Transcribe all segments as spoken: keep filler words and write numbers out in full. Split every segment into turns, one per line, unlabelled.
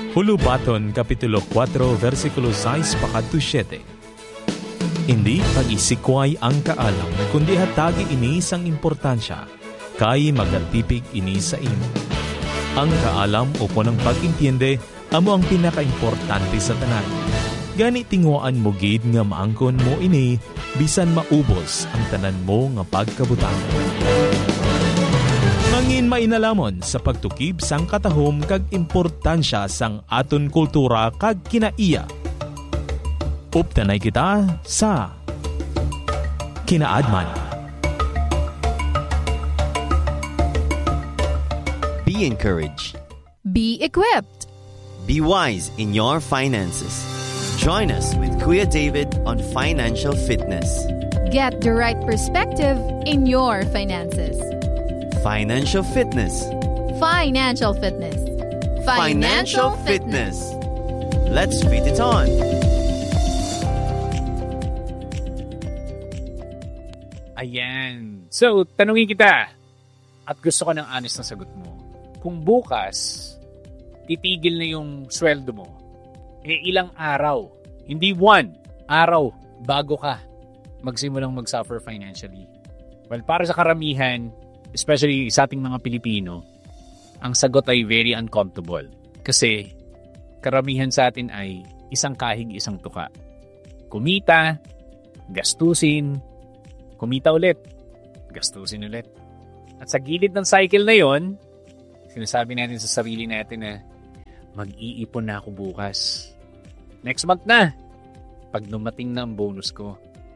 Hulubaton, Kapitulo four, versikulo six pakadto siyete. Hindi pag-isikway ang kaalam, kundi hatagi inis ang importansya, kay magatipig inis sa imo. Ang kaalam o punang pag-intiyende, amo ang pinaka-importante sa tanan. Gani tinguan mo gid nga maangkon mo ini, bisan maubos ang tanan mo nga pagkabutang. Mangin mainalamon sa pagtukib sang katahom kag importansya sang aton kultura kag kinaiya. Uptanay kita sa Kinaadman.
Be encouraged.
Be equipped.
Be wise in your finances. Join us with Kuya David on Financial Fitness.
Get the right perspective in your finances.
Financial Fitness.
Financial Fitness.
Financial Fitness. Let's fit it on.
Ayan. So, tanungin kita. At gusto ko ng honest na sagot mo. Kung bukas, titigil na yung sweldo mo, eh ilang araw, hindi one, araw, bago ka magsimulang mag-suffer financially. Well, para sa karamihan, especially sa ating mga Pilipino, ang sagot ay very uncomfortable. Kasi karamihan sa atin ay isang kahig, isang tuka. Kumita, gastusin, kumita ulit, gastusin ulit. At sa gilid ng cycle na yon, sinasabi natin sa sarili natin na mag-iipon na ako bukas. Next month na, pag dumating na ang bonus ko.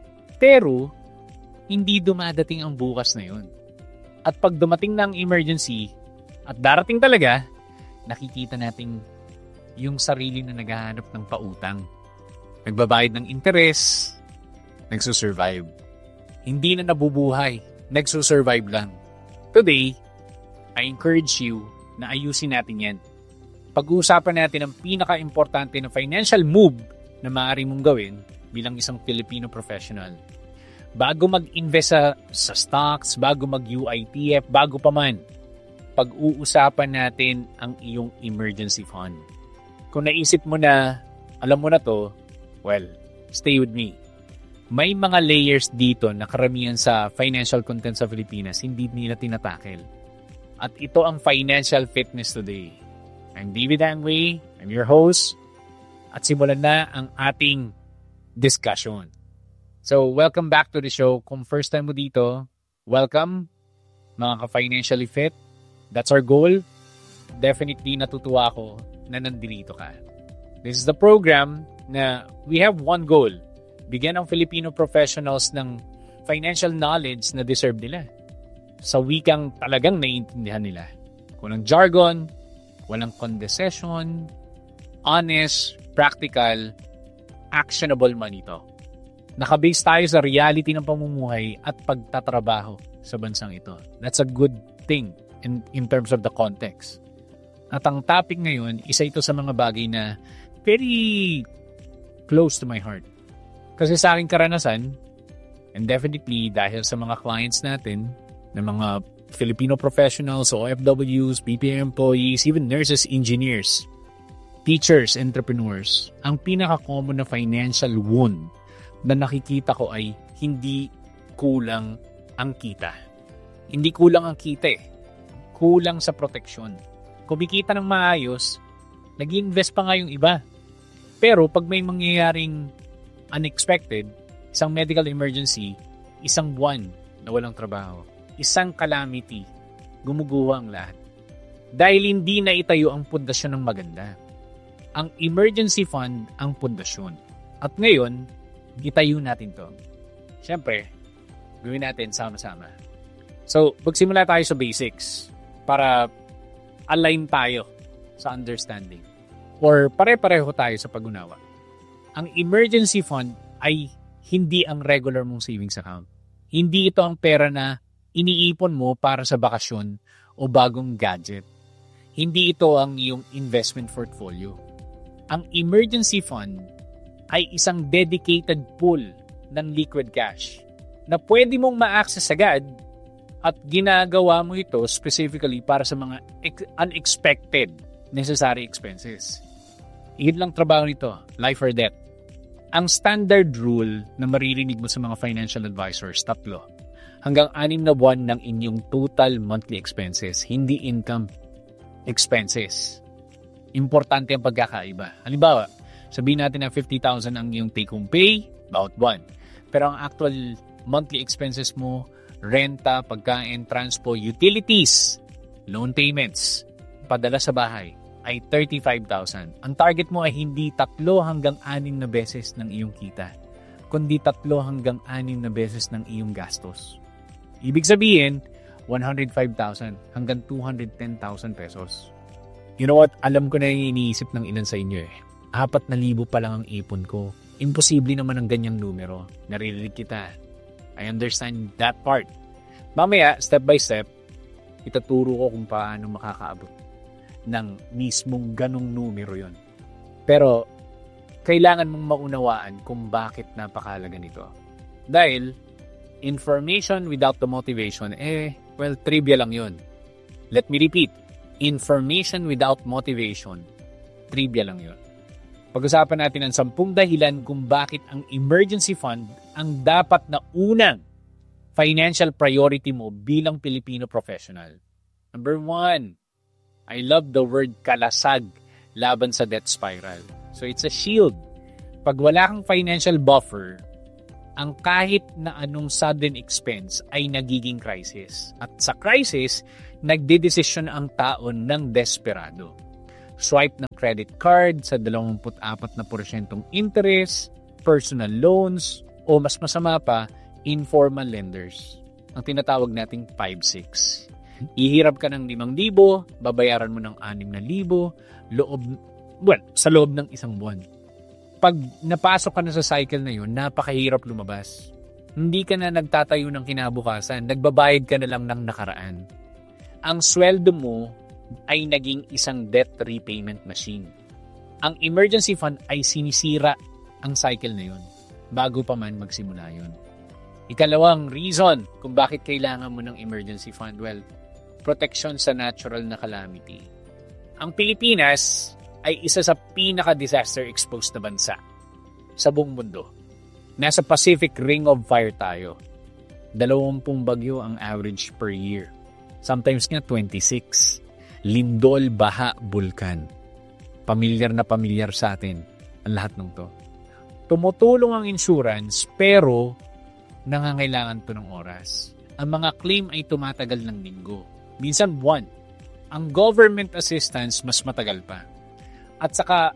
Pero, hindi dumadating ang bukas na yon. At pag dumating na ang emergency, at darating talaga, nakikita natin yung sarili na naghahanap ng pautang. Nagbabayad ng interes, nagsusurvive. Hindi na nabubuhay, nagsusurvive lang. Today, I encourage you na ayusin natin yan. Pag-uusapan natin ang pinaka-importante na financial move na maaari mong gawin bilang isang Filipino professional. Bago mag-invest sa, sa stocks, bago mag-U I T F, bago pa man, pag-uusapan natin ang iyong emergency fund. Kung naisip mo na, alam mo na to, well, stay with me. May mga layers dito na karamihan sa financial content sa Pilipinas, hindi nila tinatakel. At ito ang Financial Fitness Today. I'm David Angway, I'm your host, at simulan na ang ating discussion. So, welcome back to the show. Kung first time mo dito, welcome, mga ka-financially fit. That's our goal. Definitely natutuwa ako na nandito ka. This is the program na we have one goal. Bigyan ang Filipino professionals ng financial knowledge na deserve nila. Sa wikang talagang naiintindihan nila. Walang jargon, walang condescension, honest, practical, actionable man ito. Nakabase tayo sa reality ng pamumuhay at pagtatrabaho sa bansang ito. That's a good thing in, in terms of the context. At ang topic ngayon, isa ito sa mga bagay na very close to my heart. Kasi sa aking karanasan, and definitely dahil sa mga clients natin, ng mga Filipino professionals, O F Ws, B P O employees, even nurses, engineers, teachers, entrepreneurs, ang pinaka-common na financial wound na nakikita ko ay hindi kulang ang kita. Hindi kulang ang kita eh. Kulang sa proteksyon. Kumikita ng maayos, nag-invest pa nga yung iba. Pero pag may mangyayaring unexpected, isang medical emergency, isang buwan na walang trabaho, isang calamity, gumuguho ang lahat. Dahil hindi na itayo ang pundasyon ng maganda. Ang emergency fund ang pundasyon. At ngayon, itayo natin to. Siyempre, gawin natin sama-sama. So, magsimula tayo sa basics para align tayo sa understanding. Or pare-pareho tayo sa pag-unawa. Ang emergency fund ay hindi ang regular mong savings account. Hindi ito ang pera na iniipon mo para sa bakasyon o bagong gadget. Hindi ito ang iyong investment portfolio. Ang emergency fund ay isang dedicated pool ng liquid cash na pwede mong ma-access agad at ginagawa mo ito specifically para sa mga ex- unexpected necessary expenses. Iyon lang trabaho nito, life or death. Ang standard rule na maririnig mo sa mga financial advisors, tatlo. Hanggang anim na buwan ng inyong total monthly expenses, hindi income expenses. Importante ang pagkakaiba. Halimbawa, sabihin natin na fifty thousand ang iyong take-home pay, about one. Pero ang actual monthly expenses mo, renta, pagkain, transpo, utilities, loan payments, padala sa bahay, ay thirty-five thousand. Ang target mo ay hindi tatlo hanggang anim na beses ng iyong kita, kundi tatlo hanggang anim na beses ng iyong gastos. Ibig sabihin, one hundred five thousand hanggang two hundred ten thousand pesos. You know what? Alam ko na yung iniisip ng ilan sa inyo eh. Apat na libo pa lang ang ipon ko. Imposible naman ang ganyang numero. Naririnig kita. I understand that part. Mamaya, step by step, itaturo ko kung paano makakaabot ng mismong ganong numero yon. Pero, kailangan mong maunawaan kung bakit napakahalaga nito. Dahil, information without the motivation, eh, well, trivia lang yun. Let me repeat. Information without motivation, trivia lang yun. Pag-usapan natin ang sampung dahilan kung bakit ang emergency fund ang dapat na unang financial priority mo bilang Filipino professional. Number one, I love the word kalasag laban sa debt spiral. So it's a shield. Pag wala kang financial buffer, ang kahit na anong sudden expense ay nagiging crisis. At sa crisis, nagdedesisyon ang tao ng desperado. Swipe ng credit card sa twenty-four na porsyentong interest, personal loans, o mas masama pa, informal lenders. Ang tinatawag nating five six. Ihirap ka ng limang libo, babayaran mo ng anim na libo, loob, well, sa loob ng isang buwan. Pag napasok ka na sa cycle na yun, napakahirap lumabas. Hindi ka na nagtatayo ng kinabukasan, nagbabayad ka na lang ng nakaraan. Ang sweldo mo ay naging isang debt repayment machine. Ang emergency fund ay sinisira ang cycle na yun bago pa man magsimula yun. Ikalawang reason kung bakit kailangan mo ng emergency fund, well, protection sa natural na calamity. Ang Pilipinas ay isa sa pinaka-disaster exposed na bansa sa buong mundo. Nasa Pacific Ring of Fire tayo. Dalawampung bagyo ang average per year. Sometimes nga twenty-six. Lindol, baha, bulkan. Pamilyar na pamilyar sa atin ang lahat ng to. Tumutulong ang insurance pero nangangailangan to ng oras. Ang mga claim ay tumatagal ng linggo. Minsan buwan. Ang government assistance mas matagal pa. At saka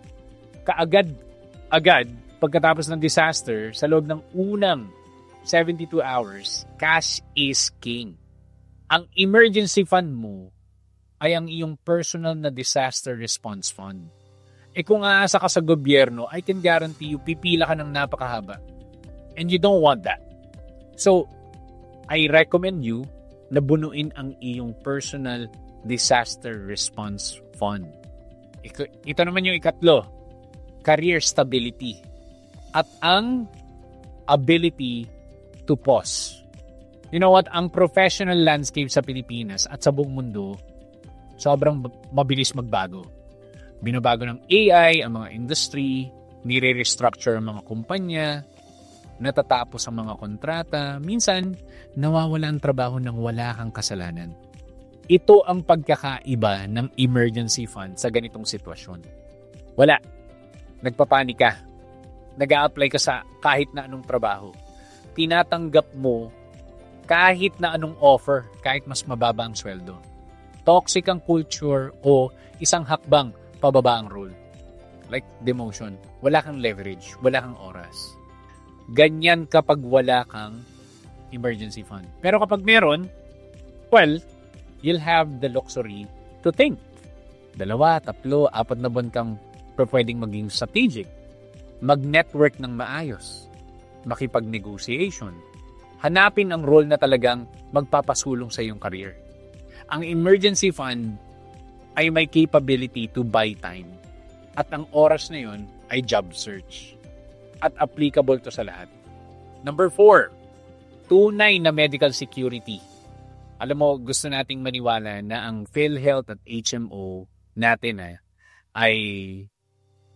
kaagad-agad pagkatapos ng disaster, sa loob ng unang seventy-two hours, cash is king. Ang emergency fund mo ay ang iyong personal na disaster response fund. E kung aasa ka sa gobyerno, I can guarantee you, pipila ka ng napakahaba. And you don't want that. So, I recommend you na bunuin ang iyong personal disaster response fund. Ito naman yung ikatlo, career stability at ang ability to pause. You know what? Ang professional landscape sa Pilipinas at sa buong mundo, sobrang mabilis magbago. Binabago ng A I ang mga industry, nire-restructure ang mga kumpanya, natatapos ang mga kontrata, minsan nawawala ang trabaho nang wala kang kasalanan. Ito ang pagkakaiba ng emergency fund sa ganitong sitwasyon. Wala. Nagpapanik ka. Nag-a-apply ka sa kahit na anong trabaho. Tinatanggap mo kahit na anong offer, kahit mas mababa ang sweldo. Toxic ang culture o isang hakbang pababa ang role. Like demotion. Wala kang leverage. Wala kang oras. Ganyan kapag wala kang emergency fund. Pero kapag meron, well, you'll have the luxury to think. Dalawa, tatlo, apat na buwan kang pwedeng maging strategic. Mag-network ng maayos. Makipag-negotiation. Hanapin ang role na talagang magpapasulong sa iyong career. Ang emergency fund ay may capability to buy time. At ang oras na yun ay job search. At applicable to sa lahat. Number four, tunay na medical security. Alam mo, gusto nating maniwala na ang PhilHealth at H M O natin eh, ay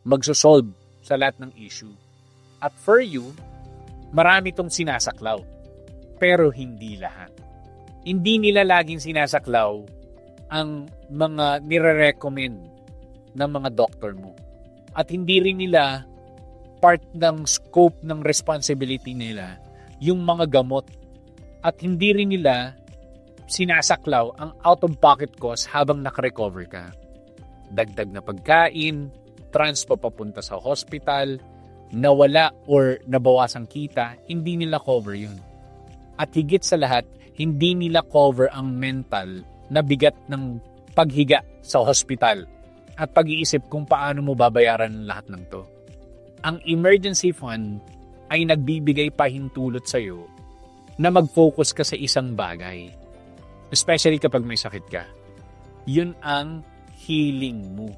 magsosolve sa lahat ng issue. At for you, marami tong sinasaklaw. Pero hindi lahat. Hindi nila laging sinasaklaw ang mga nire-recommend ng mga doktor mo. At hindi rin nila part ng scope ng responsibility nila yung mga gamot. At hindi rin nila sinasaklaw ang out-of-pocket cost habang nakarecover ka. Dagdag na pagkain, transpo papunta sa hospital, nawala or nabawasang kita, hindi nila cover yun. At higit sa lahat, hindi nila cover ang mental na bigat ng paghiga sa hospital at pag-iisip kung paano mo babayaran ang lahat ng to. Ang emergency fund ay nagbibigay pahintulot sa iyo na mag-focus ka sa isang bagay. Especially kapag may sakit ka. Yun ang healing mo.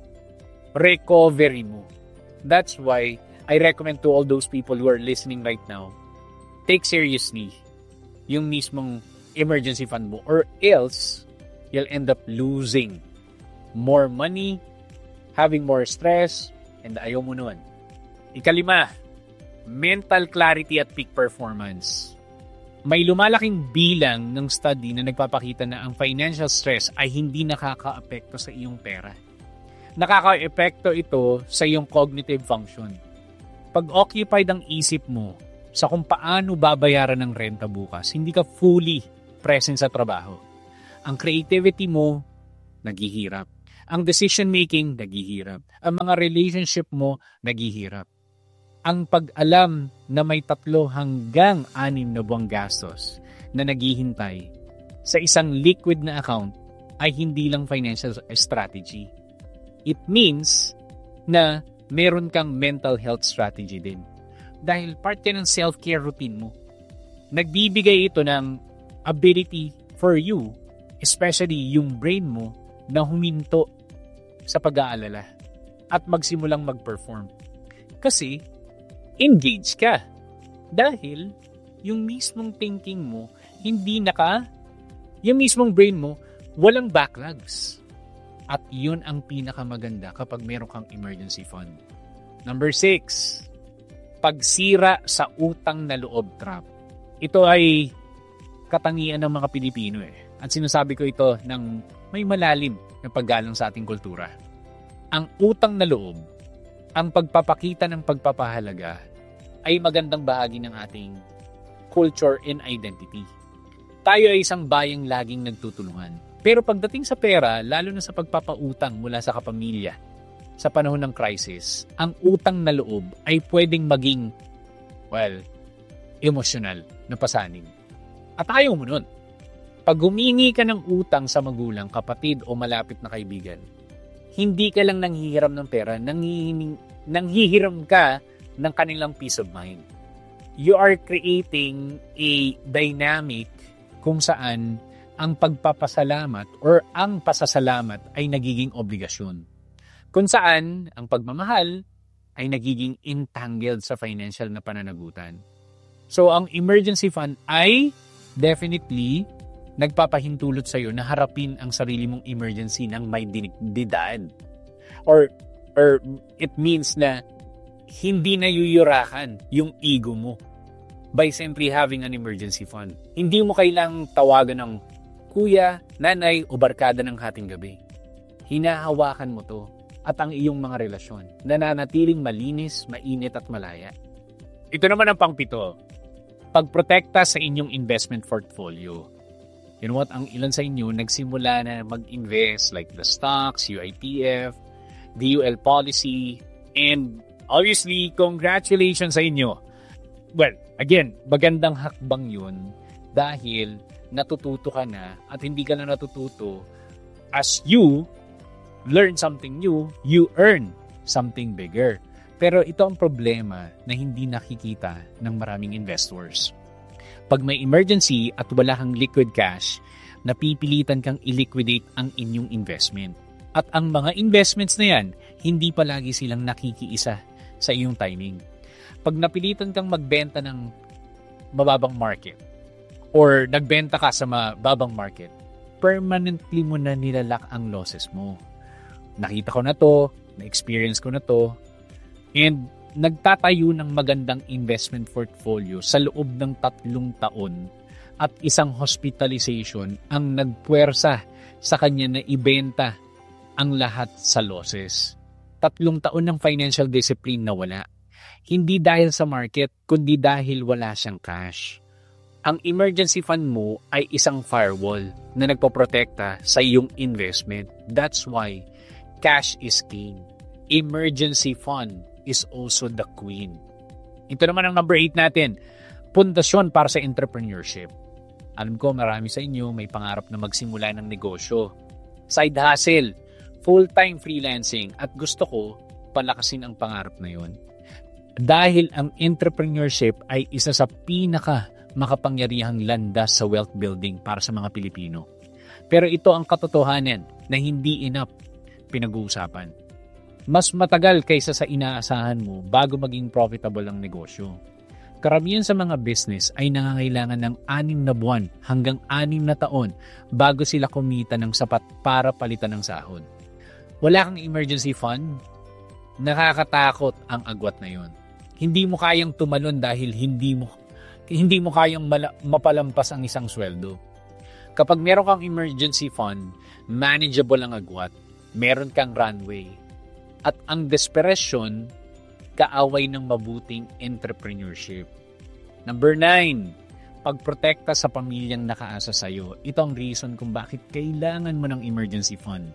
Recovery mo. That's why I recommend to all those people who are listening right now, take seriously yung mismong emergency fund mo, or else you'll end up losing more money, having more stress, and ayaw mo nun. Ikalima, mental clarity at peak performance. May lumalaking bilang ng study na nagpapakita na ang financial stress ay hindi nakaka-apekto sa iyong pera. Nakaka-apekto ito sa iyong cognitive function. Pag occupied ang isip mo sa kung paano babayaran ng renta bukas, hindi ka fully present sa trabaho. Ang creativity mo, naghihirap. Ang decision making, naghihirap. Ang mga relationship mo, naghihirap. Ang pag-alam na may tatlo hanggang anim na buwang gastos na naghihintay sa isang liquid na account ay hindi lang financial strategy. It means na meron kang mental health strategy din. Dahil part yan ng self-care routine mo. Nagbibigay ito ng ability for you, especially yung brain mo, na huminto sa pag-aalala at magsimulang mag-perform. Kasi, engage ka. Dahil, yung mismong thinking mo, hindi naka, yung mismong brain mo, walang backlogs. At yun ang pinakamaganda kapag meron kang emergency fund. Number six, pagsira sa utang na loob trap. Ito ay katangian ng mga Pilipino eh. At sinasabi ko ito ng may malalim na paggalang sa ating kultura. Ang utang na loob, ang pagpapakita ng pagpapahalaga ay magandang bahagi ng ating culture and identity. Tayo ay isang bayang laging nagtutulungan. Pero pagdating sa pera, lalo na sa pagpapautang mula sa kapamilya, sa panahon ng crisis, ang utang na loob ay pwedeng maging, well, emosyonal na pasaning. At ayaw mo nun. Pag humingi ka ng utang sa magulang, kapatid o malapit na kaibigan, hindi ka lang nanghihiram ng pera, nanghihiram, nanghihiram ka ng kanilang peace of mind. You are creating a dynamic kung saan ang pagpapasalamat or ang pasasalamat ay nagiging obligasyon. Kung saan ang pagmamahal ay nagiging entangled sa financial na pananagutan. So ang emergency fund ay definitely nagpapahintulot sa iyo na harapin ang sarili mong emergency ng may dignidad. Or, or it means na hindi na yuyurakan yung ego mo by simply having an emergency fund. Hindi mo kailangang tawagan ng kuya, nanay o barkada ng hating gabi. Hinahawakan mo to at ang iyong mga relasyon nananatiling malinis, mainit at malaya. Ito naman ang pangpito. Pagprotekta sa inyong investment portfolio. You know what? Ang ilan sa inyo nagsimula na mag-invest like the stocks, U I P F, D U L policy, and obviously, congratulations sa inyo. Well, again, magandang hakbang yun dahil natututo ka na at hindi ka na natututo as you learn something new, you earn something bigger. Pero ito ang problema na hindi nakikita ng maraming investors. Pag may emergency at wala kang liquid cash, napipilitan kang i-liquidate ang inyong investment. At ang mga investments na yan, hindi palagi silang nakikiisa sa iyong timing. Pag napilitan kang magbenta ng mababang market or nagbenta ka sa mababang market, permanently mo na nilalak ang losses mo. Nakita ko na to, na-experience ko na to, And nagtatayo ng magandang investment portfolio sa loob ng tatlong taon at isang hospitalization ang nagpuwersa sa kanya na ibenta ang lahat sa losses. Tatlong taon ng financial discipline na wala. Hindi dahil sa market, kundi dahil wala siyang cash. Ang emergency fund mo ay isang firewall na nagpoprotekta sa iyong investment. That's why cash is king. Emergency fund is also the queen. Ito naman ang number eight natin. Pundasyon para sa entrepreneurship. Alam ko marami sa inyo may pangarap na magsimula ng negosyo. Side hustle, full-time freelancing, at gusto ko palakasin ang pangarap na yun. Dahil ang entrepreneurship ay isa sa pinaka makapangyarihang landas sa wealth building para sa mga Pilipino. Pero ito ang katotohanan na hindi enough pinag-uusapan. Mas matagal kaysa sa inaasahan mo bago maging profitable ang negosyo. Karamihan sa mga business ay nangangailangan ng anim na buwan hanggang anim na taon bago sila kumita ng sapat para palitan ng sahod. Wala kang emergency fund? Nakakatakot ang agwat na yon. Hindi mo kayang tumalon dahil hindi mo hindi mo kayang mala- mapalampas ang isang sweldo. Kapag meron kang emergency fund, manageable ang agwat, meron kang runway. At ang desperation, kaaway ng mabuting entrepreneurship. Number nine, pagprotekta sa pamilyang nakaasa sa'yo. Ito ang reason kung bakit kailangan mo ng emergency fund.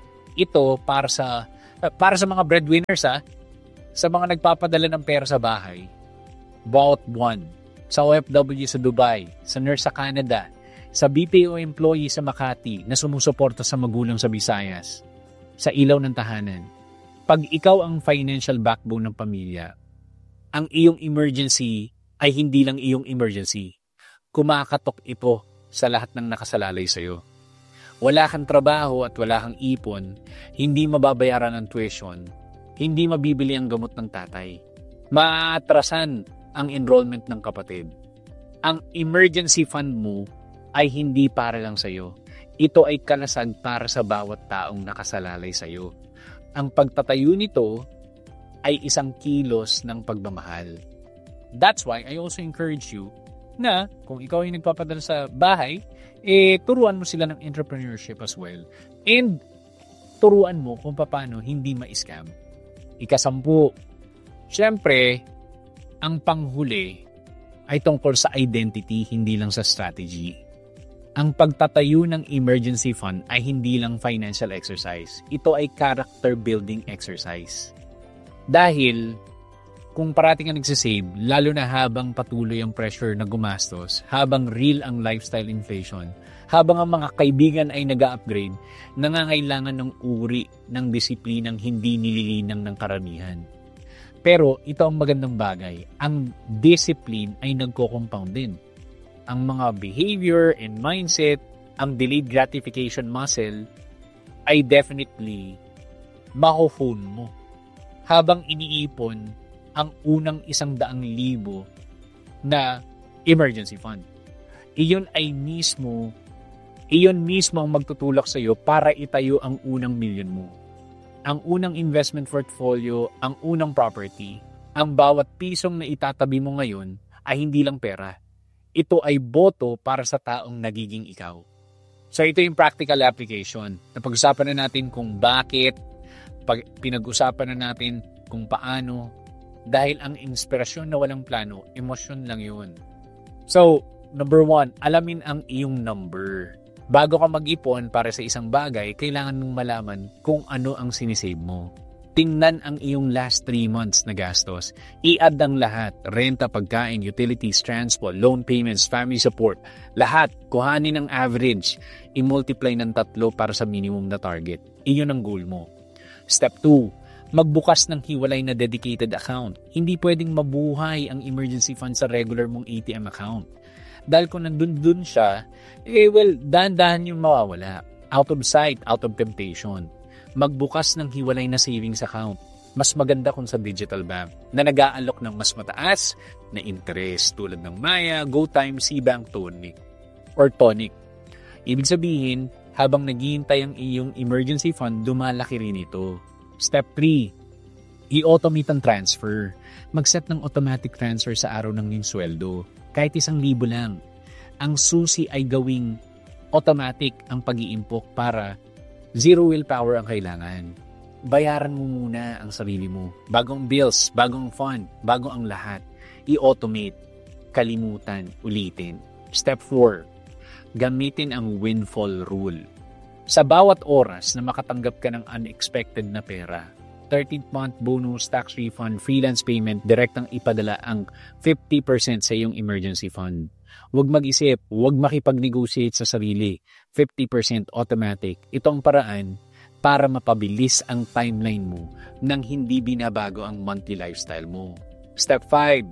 Ito para sa para sa mga breadwinners ha, sa mga nagpapadala ng pera sa bahay. Bought one. Sa O F W sa Dubai, sa nurse sa Canada, sa B P O employee sa Makati na sumusuporta sa magulang sa Visayas, sa ilaw ng tahanan. Pag ikaw ang financial backbone ng pamilya, ang iyong emergency ay hindi lang iyong emergency. Kumakatok ito sa lahat ng nakasalalay sa iyo. Wala kang trabaho at wala kang ipon, hindi mababayaran ang tuition, hindi mabibili ang gamot ng tatay, maatrasan ang enrollment ng kapatid. Ang emergency fund mo ay hindi para lang sa iyo. Ito ay kalasag para sa bawat taong nakasalalay sa iyo. Ang pagtatayo nito ay isang kilos ng pagmamahal. That's why I also encourage you na kung ikaw ay nagpapadala sa bahay, eh turuan mo sila ng entrepreneurship as well. And turuan mo kung paano hindi ma-scam. Ikasampu, syempre, ang panghuli ay tungkol sa identity, hindi lang sa strategy. Ang pagtatayo ng emergency fund ay hindi lang financial exercise. Ito ay character building exercise. Dahil kung parating ka nagsisave, lalo na habang patuloy ang pressure na gumastos, habang real ang lifestyle inflation, habang ang mga kaibigan ay nag-upgrade, nangangailangan ng uri ng disiplinang hindi nililinang ng karamihan. Pero ito ang magandang bagay, ang discipline ay nagko-compound din. Ang mga behavior and mindset, ang delayed gratification muscle, ay definitely maho-hone mo. Habang iniipon ang unang isang daang libo na emergency fund. Iyon ay mismo, iyon mismo ang magtutulak sa iyo para itayo ang unang milyon mo. Ang unang investment portfolio, ang unang property, ang bawat pisong na itatabi mo ngayon ay hindi lang pera. Ito ay boto para sa taong nagiging ikaw. So ito yung practical application. Napag-usapan na natin kung bakit, pag pinag-usapan na natin kung paano, dahil ang inspirasyon na walang plano, emosyon lang yun. So, number one, alamin ang iyong number. Bago ka mag-ipon para sa isang bagay, kailangan mong malaman kung ano ang sinisave mo. Tingnan ang iyong last three months na gastos. I-add ang lahat. Renta, pagkain, utilities, transport, loan payments, family support. Lahat. Kuhanin ang average. I-multiply ng tatlo para sa minimum na target. Iyon ang goal mo. Step two. Magbukas ng hiwalay na dedicated account. Hindi pwedeng mabuhay ang emergency fund sa regular mong A T M account. Dahil kung nandun-dun siya, eh well, dahan-dahan yung mawawala. Out of sight, out of temptation. Magbukas ng hiwalay na savings account. Mas maganda kung sa digital bank na nag-aalok ng mas mataas na interest tulad ng Maya, GoTime, C-Bank, Tonic or Tonic. Ibig sabihin, habang naghihintay ang iyong emergency fund, dumalaki rin ito. Step three. I-automate ang transfer. Mag-set ng automatic transfer sa araw ng iyong sweldo. Kahit isang libo lang. Ang susi ay gawing automatic ang pag-iimpok para zero willpower ang kailangan. Bayaran mo muna ang sarili mo. Bagong bills, bagong fund, bago ang lahat. I-automate. Kalimutan. Ulitin. Step four. Gamitin ang windfall rule. Sa bawat oras na makatanggap ka ng unexpected na pera, thirteenth month bonus, tax refund, freelance payment, direktang ipadala ang fifty percent sa iyong emergency fund. Huwag mag-isip, huwag makipag-negotiate sa sarili. fifty percent automatic. Ito ang paraan para mapabilis ang timeline mo nang hindi binabago ang monthly lifestyle mo. Step five.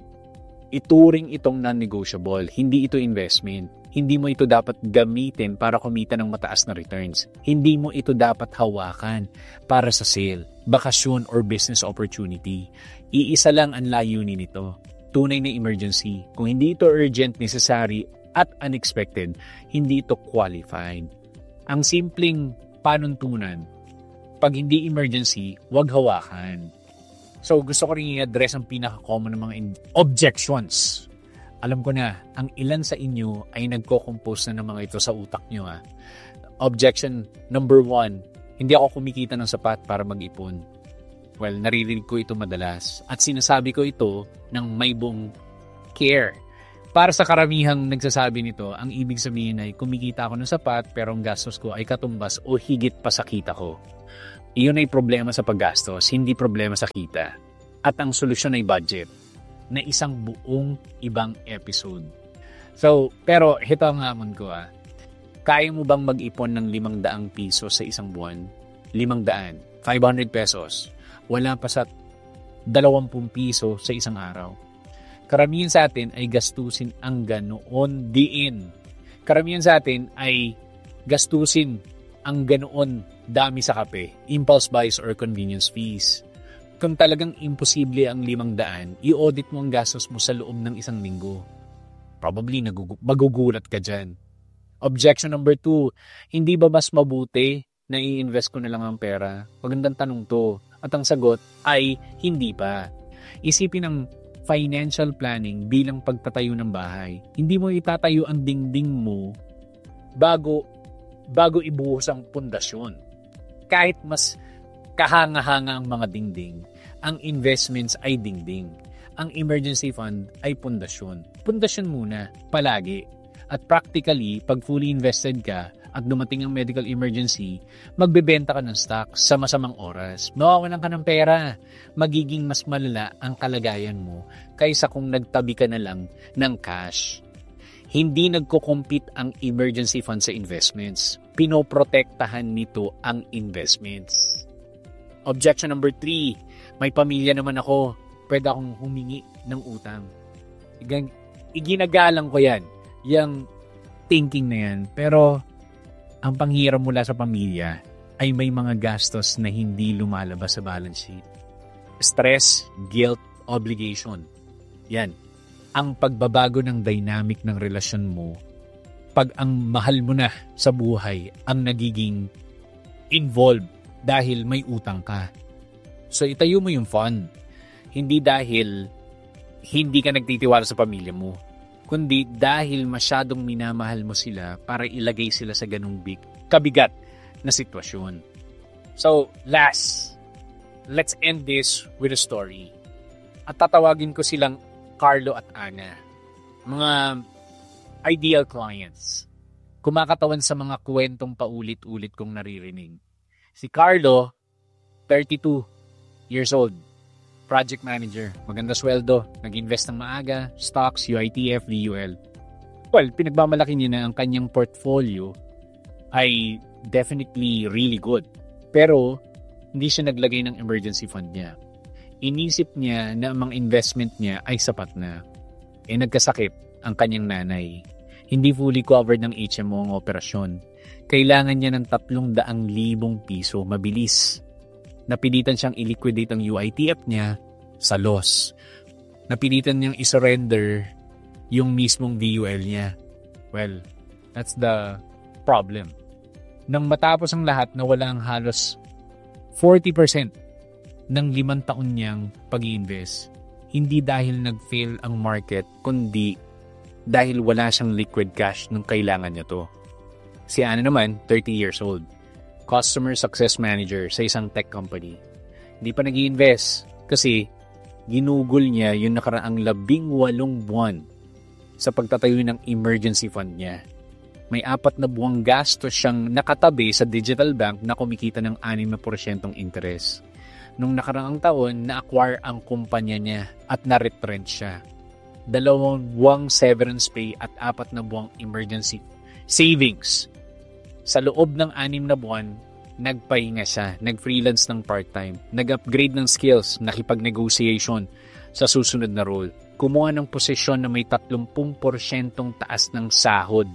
Ituring itong non-negotiable. Hindi ito investment. Hindi mo ito dapat gamitin para kumita ng mataas na returns. Hindi mo ito dapat hawakan para sa sale, bakasyon, or business opportunity. Iisa lang ang layunin nito. Tunay na emergency. Kung hindi ito urgent, necessary, at unexpected, hindi ito qualified. Ang simpleng panuntunan, pag hindi emergency, huwag hawakan. So gusto ko rin i-address ang pinaka-common ng mga in- objections. Alam ko na, ang ilan sa inyo ay nagko-compose na ng mga ito sa utak nyo. Ha? Objection number one, hindi ako kumikita ng sapat para mag-ipon. Well, naririnig ko ito madalas. At sinasabi ko ito ng may buong care. Para sa karamihang nagsasabi nito, ang ibig sabihin ay kumikita ako ng sapat pero ang gastos ko ay katumbas o higit pa sa kita ko. Iyon ay problema sa paggastos, hindi problema sa kita. At ang solusyon ay budget na isang buong ibang episode. So, pero ito ang hamon ko ah. Kaya mo bang mag-ipon ng limang daang piso sa isang buwan? Limang daan. five hundred pesos. Wala pa sa dalawampung piso sa isang araw. Karamihan sa atin ay gastusin ang ganoon diin. Karamihan sa atin ay gastusin ang ganoon dami sa kape, impulse buys or convenience fees. Kung talagang imposible ang limang daan, i-audit mo ang gastos mo sa loob ng isang linggo. Probably nagug- magugulat ka dyan. Objection number two, hindi ba mas mabuti na i-invest ko na lang ang pera? Magandang tanong to. At ang sagot ay hindi pa. Isipin ang financial planning bilang pagtatayo ng bahay. Hindi mo itatayo ang dingding mo bago, bago ibuhos ang pundasyon. Kahit mas kahanga-hanga ang mga dingding, ang investments ay dingding. Ang emergency fund ay pundasyon. Pundasyon muna, palagi. At practically, pag fully invested ka at dumating ang medical emergency, magbebenta ka ng stock sa masamang oras. Mawawalan ka ng pera. Magiging mas malala ang kalagayan mo kaysa kung nagtabi ka na lang ng cash. Hindi nagko-compete ang emergency fund sa investments. Pinoprotektahan nito ang investments. Objection number three, may pamilya naman ako. Pwede akong humingi ng utang. Iginagalang ko yan. Yung thinking na yan. Pero ang panghiram mula sa pamilya ay may mga gastos na hindi lumalabas sa balance sheet. Stress, guilt, obligation. Yan. Ang pagbabago ng dynamic ng relasyon mo pag ang mahal mo na sa buhay ang nagiging involved dahil may utang ka. So itayo mo yung fund. Hindi dahil hindi ka nagtitiwala sa pamilya mo, kundi dahil masyadong minamahal mo sila para ilagay sila sa ganung big, kabigat na sitwasyon. So last, let's end this with a story. At tatawagin ko silang Carlo at Ana. Mga ideal clients. Kumakatawan sa mga kwentong paulit-ulit kong naririnig. Si Carlo, thirty-two years old. Project manager. Maganda sweldo. Nag-invest ng maaga. Stocks, U I T F, D U L. Well, pinagmamalaki niya na ang kanyang portfolio ay definitely really good. Pero, hindi siya naglagay ng emergency fund niya. Inisip niya na ang mga investment niya ay sapat na. Eh, nagkasakit ang kanyang nanay. Hindi fully covered ng H M O ang operasyon. Kailangan niya ng tatlong daang libong piso mabilis. Napilitan siyang i-liquidate ang U I T F niya sa loss. Napilitan niyang i-surrender yung mismong D U L niya. Well, that's the problem. Nang matapos ang lahat na walang halos forty percent ng limang taon niyang pag-iinvest. Hindi dahil nag-fail ang market, kundi dahil wala siyang liquid cash nung kailangan niya to. Si Ana naman, thirty years old. Customer Success Manager sa isang tech company. Hindi pa nag-i-invest kasi ginugol niya yung nakaraang labing walong buwan sa pagtatayo ng emergency fund niya. May apat na buwang gastos siyang nakatabi sa digital bank na kumikita ng anim na porsyentong interest. Nung nakaraang taon, na-acquire ang kumpanya niya at na-retrench siya. Dalawang buwang severance pay at apat na buwang emergency savings. Sa loob ng anim na buwan, nagpahinga siya, nag-freelance ng part-time, nag-upgrade ng skills, nakipag-negotiation sa susunod na role. Kumuha ng posisyon na may thirty porsyentong taas ng sahod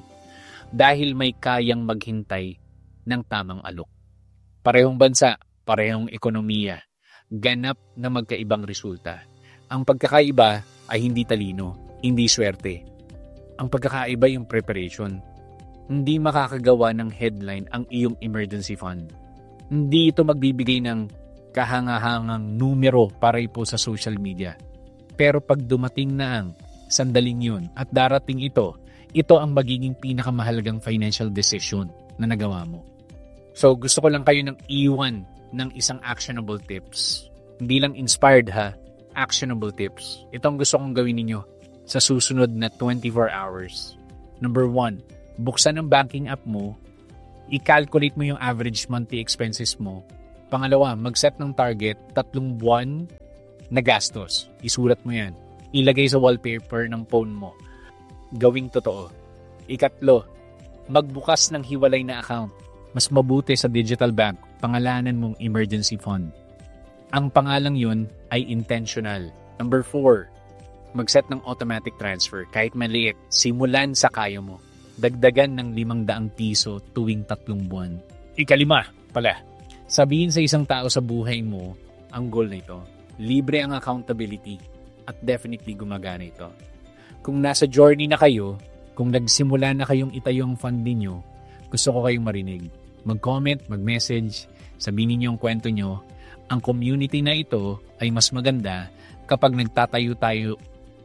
dahil may kayang maghintay ng tamang alok. Parehong bansa, parehong ekonomiya, ganap na magkaibang resulta. Ang pagkakaiba ay hindi talino, hindi swerte. Ang pagkakaiba yung preparation. Hindi makakagawa ng headline ang iyong emergency fund. Hindi ito magbibigay ng kahangahangang numero para po sa social media. Pero pag dumating na ang sandaling yun at darating ito, ito ang magiging pinakamahalagang financial decision na nagawa mo. So gusto ko lang kayo ng iwan ng isang actionable tips. Hindi lang inspired ha, actionable tips. Ito ang gusto kong gawin ninyo sa susunod na twenty-four hours. Number one, buksan ang banking app mo, i-calculate mo yung average monthly expenses mo. Pangalawa, mag-set ng target, tatlong buwan na gastos. Isulat mo yan. Ilagay sa wallpaper ng phone mo. Gawing totoo. Ikatlo, magbukas ng hiwalay na account. Mas mabuti sa digital bank, pangalanan mong emergency fund. Ang pangalang yun ay intentional. Number four, mag-set ng automatic transfer. Kahit maliit, simulan sa kaya mo. Dagdagan ng limang daang piso tuwing tatlong buwan. Ikalima pala, sabihin sa isang tao sa buhay mo ang goal na ito. Libre ang accountability at definitely gumagana ito. Kung nasa journey na kayo, kung nagsimula na kayong itayo ang fund ninyo, gusto ko kayong marinig. Mag-comment, mag-message, sabihin niyo ang kwento nyo. Ang community na ito ay mas maganda kapag nagtatayo tayo.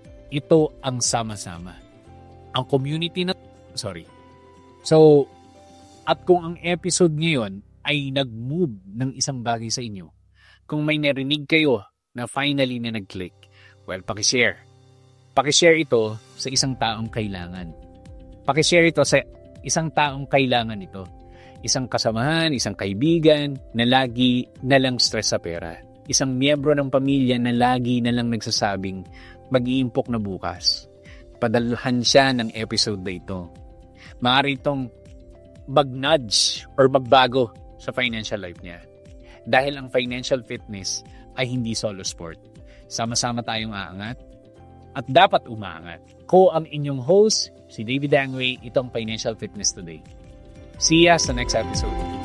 Ito ang sama-sama. Ang community na... Sorry. So, at kung ang episode ngayon ay nag-move ng isang bagay sa inyo, kung may narinig kayo na finally na nag-click, well, pakishare. Pakishare ito sa isang taong kailangan. Pakishare ito sa isang taong kailangan ito. Isang kasamahan, isang kaibigan na lagi na lang stress sa pera. Isang miyembro ng pamilya na lagi na lang nagsasabing mag-iimpok na bukas. Padalhan siya ng episode na ito. Maaari itong mag-nudge or magbago sa financial life niya. Dahil ang financial fitness ay hindi solo sport. Sama-sama tayong aangat at dapat umaangat. Ko ang inyong host, si David Angway, itong Financial Fitness Today. See ya sa next episode.